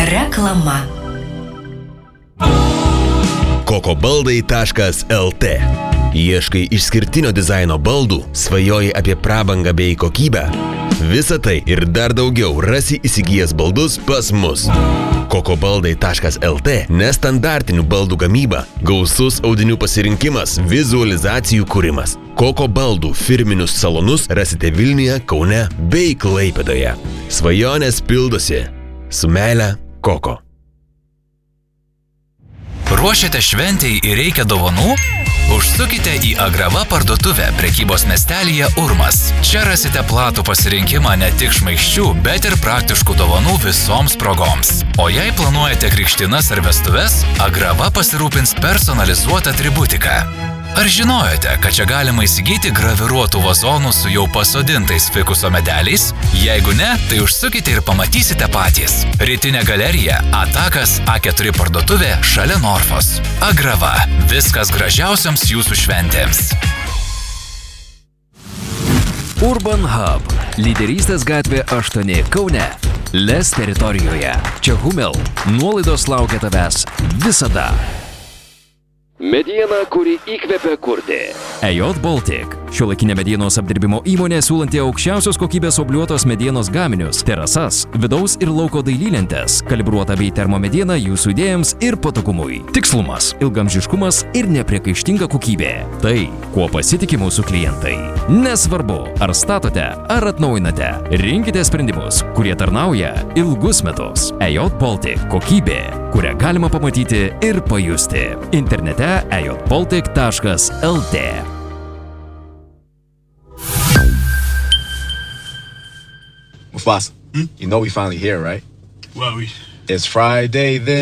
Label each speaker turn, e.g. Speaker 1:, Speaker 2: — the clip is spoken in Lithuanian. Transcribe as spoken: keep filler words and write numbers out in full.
Speaker 1: Reklama.
Speaker 2: kokobaldai taškas lt. Ieškai išskirtinio dizaino baldų, svajoji apie prabangą bei kokybę? Visą tai ir dar daugiau rasi įsigijęs baldus pas mus. kokobaldai taškas lt nestandartinių baldų gamyba, gausus audinių pasirinkimas, vizualizacijų kūrimas. kokobaldų firminius salonus rasite Vilniuje, Kaune bei Klaipėdoje. Svajonės pildosi. Su meile, Koko.
Speaker 3: Ruošiate šventei ir reikia dovanų? Užsukite į Agrava parduotuvę prekybos miestelyje Urmas. Čia rasite platų pasirinkimą ne tik šmaikščių, bet ir praktiškų dovanų visoms progoms. O jei planuojate krikštynas ar vestuves, Agrava pasirūpins personalizuotą atributiką. Ar žinojote, kad čia galima įsigyti graviruotų vazonų su jau pasodintais fikuso medeliais? Jeigu ne, tai užsukite ir pamatysite patys. Rytinė galerija, Atakas A keturi parduotuvė šalia Norfos. Agrava. Viskas gražiausiams jūsų šventėms.
Speaker 4: Urban Hub. Lyderystės gatvė aštuoni Kaune. Les teritorijoje. Čia Humel. Nuolaidos laukia tavęs visada. Mediena, kuri įkvepia kurti. E J Baltic. Šiuolaikinė medienos apdirbimo įmonė siūlanti aukščiausios kokybės obliuotos medienos gaminius, terasas, vidaus ir lauko dailylentes, kalibruota bei termomediena jūsų idėjams ir patogumui. Tikslumas, ilgamžiškumas ir nepriekaištinga kokybė. Tai, kuo pasitiki mūsų klientai. Nesvarbu, ar statote, ar atnaujinate, rinkite sprendimus, kurie tarnauja ilgus metus. E J Baltic kokybė, kurią galima pamatyti ir pajusti. Internete e j baltic taškas lt.
Speaker 5: Mufasa, hmm? You know we finally here, right?
Speaker 6: Well, we...
Speaker 5: It's Friday then.